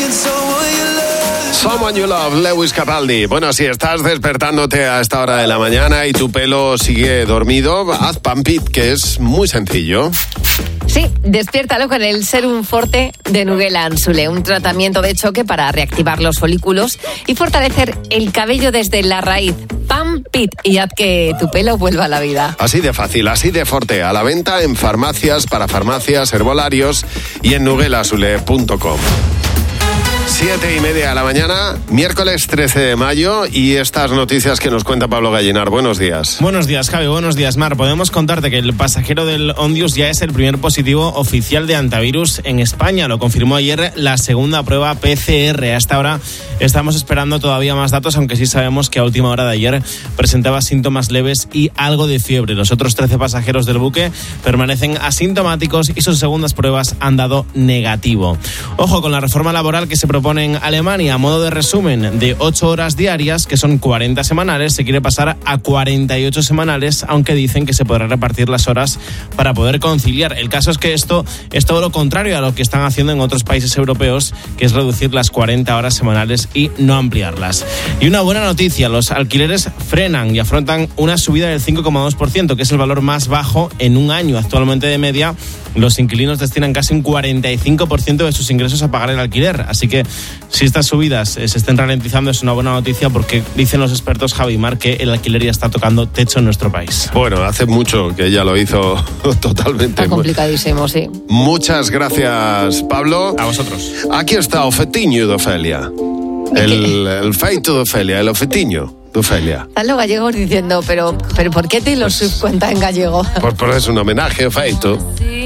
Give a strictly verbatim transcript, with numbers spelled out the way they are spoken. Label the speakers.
Speaker 1: Someone You Love, Lewis Capaldi. Bueno, si estás despertándote a esta hora de la mañana y tu pelo sigue dormido, haz Pump It, que es muy sencillo.
Speaker 2: Sí, despiértalo con el Serum Forte de Nugela Ansule, un tratamiento de choque para reactivar los folículos y fortalecer el cabello desde la raíz. Pump It y haz que tu pelo vuelva a la vida.
Speaker 1: Así de fácil, así de fuerte. A la venta en farmacias, para farmacias, herbolarios y en nugela ansule punto com. Siete y media de la mañana, miércoles trece de mayo, y estas noticias que nos cuenta Pablo Gallinar. Buenos días.
Speaker 3: Buenos días, Javi. Buenos días, Mar. Podemos contarte que el pasajero del Ondius ya es el primer positivo oficial de antivirus en España. Lo confirmó ayer la segunda prueba P C R. Hasta ahora estamos esperando todavía más datos, aunque sí sabemos que a última hora de ayer presentaba síntomas leves y algo de fiebre. Los otros trece pasajeros del buque permanecen asintomáticos y sus segundas pruebas han dado negativo. Ojo con la reforma laboral que se propone en Alemania. A modo de resumen, de ocho horas diarias, que son cuarenta semanales, se quiere pasar a cuarenta y ocho semanales, aunque dicen que se podrán repartir las horas para poder conciliar. El caso es que esto es todo lo contrario a lo que están haciendo en otros países europeos, que es reducir las cuarenta horas semanales y no ampliarlas. Y una buena noticia, los alquileres frenan y afrontan una subida del cinco coma dos por ciento, que es el valor más bajo en un año. Actualmente, de media, los inquilinos destinan casi un cuarenta y cinco por ciento de sus ingresos a pagar el alquiler. Así que si estas subidas eh, se estén ralentizando, es una buena noticia, porque dicen los expertos, Javi Mar, que el alquiler ya está tocando techo en nuestro país.
Speaker 1: Bueno, hace mucho que ella lo hizo totalmente.
Speaker 2: Está complicadísimo, sí.
Speaker 1: Muchas gracias, Pablo.
Speaker 3: A vosotros.
Speaker 1: Aquí está o fetiño de Ofelia. El, el feito de Ofelia, el ofetiño de Ofelia.
Speaker 2: Están los gallegos diciendo, pero, pero ¿por qué Taylor Swift cuenta en gallego?
Speaker 1: Pues, pues es un homenaje, o feito.